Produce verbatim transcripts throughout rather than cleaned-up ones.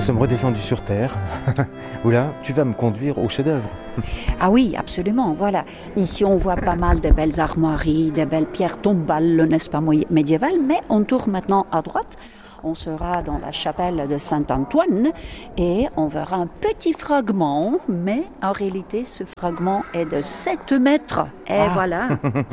sommes redescendus sur Terre. Oula, tu vas me conduire au chef-d'œuvre. Ah oui, absolument, voilà. Ici, on voit pas mal de belles armoiries, de belles pierres tombales, n'est-ce pas, médiévales, mais on tourne maintenant à droite. On sera dans la chapelle de Saint-Antoine et on verra un petit fragment, mais en réalité, ce fragment est de sept mètres. Et ah. Voilà.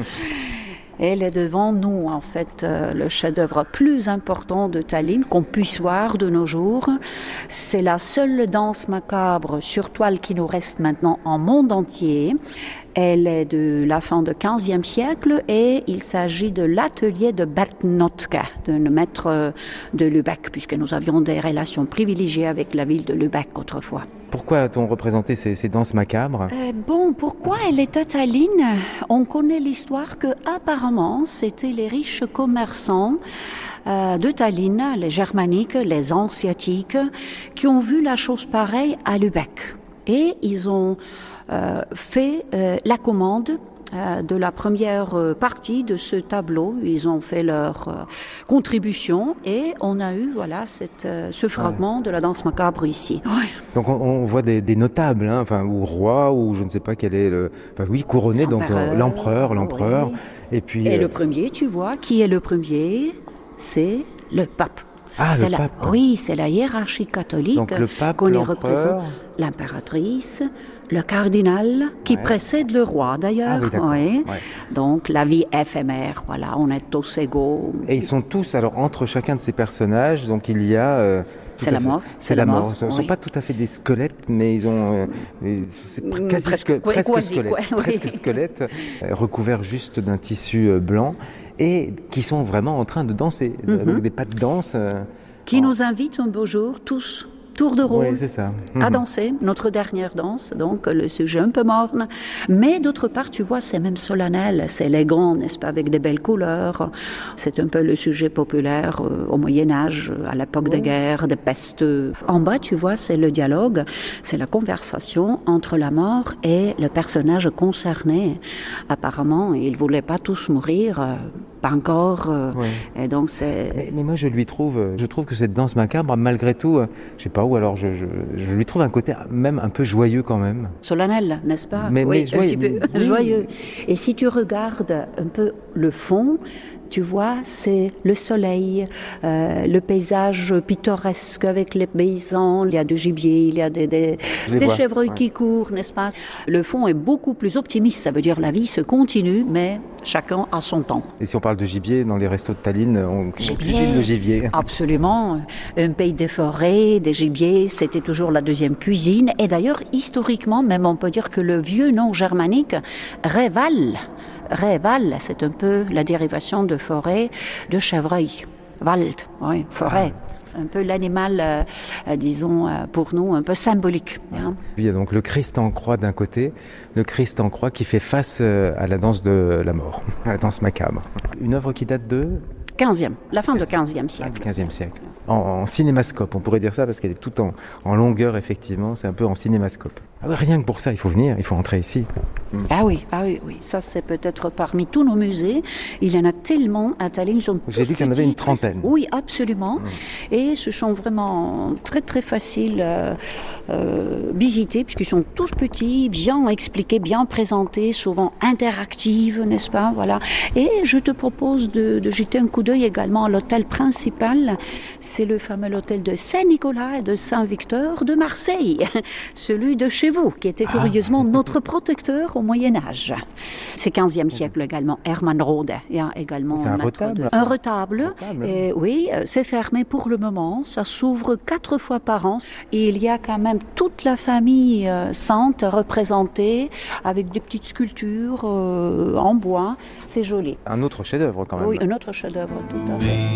Elle est devant nous, en fait, euh, le chef-d'œuvre plus important de Tallinn qu'on puisse voir de nos jours. C'est la seule danse macabre sur toile qui nous reste maintenant en monde entier. Elle est de la fin du quinzième siècle et il s'agit de l'atelier de Bert Notke, d'un maître de Lübeck, puisque nous avions des relations privilégiées avec la ville de Lübeck autrefois. Pourquoi a-t-on représenté ces, ces danses macabres ? euh, Bon, pourquoi elle est à Tallinn ? On connaît l'histoire que apparemment c'était les riches commerçants euh, de Tallinn, les germaniques, les hanséatiques, qui ont vu la chose pareille à Lübeck. Et ils ont euh, fait euh, la commande euh, de la première euh, partie de ce tableau. Ils ont fait leur euh, contribution et on a eu voilà cette, euh, ce fragment ouais. de la danse macabre ici. Ouais. Donc on, on voit des, des notables, hein, enfin, ou rois, ou je ne sais pas quel est le... Enfin oui, couronné, donc euh, l'empereur, l'empereur. Oui. Et puis... Et euh... le premier, tu vois, qui est le premier ? C'est le pape. Ah, c'est le la, pape. Oui, c'est la hiérarchie catholique. Donc le pape, qu'on y l'empereur... représente. L'impératrice, le cardinal, qui ouais. précède le roi d'ailleurs. Ah, oui, oui. Ouais. Donc la vie éphémère, voilà, on est tous égaux. Et ils sont tous, alors entre chacun de ces personnages, donc il y a... Euh, c'est la mort. C'est, c'est la mort. mort. Ce ne oui. sont pas tout à fait des squelettes, mais ils ont... Euh, c'est pr- quasi presque, sque- presque quasi, squelettes, quoi, oui. presque squelettes euh, recouverts juste d'un tissu euh, blanc et qui sont vraiment en train de danser, mm-hmm. avec des pas de danse. Euh, qui en... nous invitent un beau jour, tous. Tour de rôle, oui, c'est ça. à danser, notre dernière danse, donc le sujet un peu morne. Mais d'autre part, tu vois, c'est même solennel, c'est élégant, n'est-ce pas, avec des belles couleurs. C'est un peu le sujet populaire euh, au Moyen-Âge, à l'époque oui. des guerres, des pestes. En bas, tu vois, c'est le dialogue, c'est la conversation entre la mort et le personnage concerné. Apparemment, ils ne voulaient pas tous mourir. Euh, pas encore. Euh, oui. Et donc c'est... Mais, mais moi, je lui trouve, je trouve que cette danse macabre, malgré tout, euh, je sais pas où, alors je, je, je lui trouve un côté même un peu joyeux quand même. Solennel, n'est-ce pas ? mais, Oui, mais joyeux, un petit peu oui. joyeux. Et si tu regardes un peu le fond, tu vois, c'est le soleil, euh, le paysage pittoresque avec les paysans. Il y a du gibier, il y a des, des, des chevreuils ouais. qui courent, n'est-ce pas ? Le fond est beaucoup plus optimiste. Ça veut dire la vie se continue, mais chacun a son temps. Et si on parle de gibier, dans les restos de Tallinn, on, on cuisine le gibier. Absolument. Un pays des forêts, des gibiers, c'était toujours la deuxième cuisine. Et d'ailleurs, historiquement, même on peut dire que le vieux nom germanique, Reval, Reval, c'est un peu la dérivation de forêt, de chevreuil. Wald, oui, forêt. Ah. Un peu l'animal, euh, euh, disons, euh, pour nous, un peu symbolique. Hein. Il y a donc le Christ en croix d'un côté, le Christ en croix qui fait face euh, à la danse de la mort, à la danse macabre. Une œuvre qui date de... quinzième, la fin du quinzième siècle. Ah, du quinzième siècle. En, en cinémascope, on pourrait dire ça, parce qu'elle est toute en, en longueur, effectivement, c'est un peu en cinémascope. Ah ouais, rien que pour ça, il faut venir, il faut entrer ici. Mm. Ah oui, ah oui, oui, ça c'est peut-être parmi tous nos musées, il y en a tellement à Tallinn. J'ai vu qu'il y en avait une trentaine. Oui, absolument, mm. et ce sont vraiment très très faciles à euh, visiter, puisqu'ils sont tous petits, bien expliqués, bien présentés, souvent interactifs, n'est-ce pas, voilà. Et je te propose de, de jeter un coup d'œil également à l'hôtel principal. C'est le fameux hôtel de Saint-Nicolas et de Saint-Victor de Marseille, celui de chez vous, qui était curieusement ah. notre protecteur au Moyen-Âge. C'est quinzième siècle également. Hermann Rode, il y a également c'est un retable. De... Un retable. retable. Et oui, c'est fermé pour le moment. Ça s'ouvre quatre fois par an. Et il y a quand même toute la famille euh, sainte représentée avec des petites sculptures euh, en bois. C'est joli. Un autre chef-d'œuvre quand même. Oui, un autre chef-d'œuvre, tout à fait.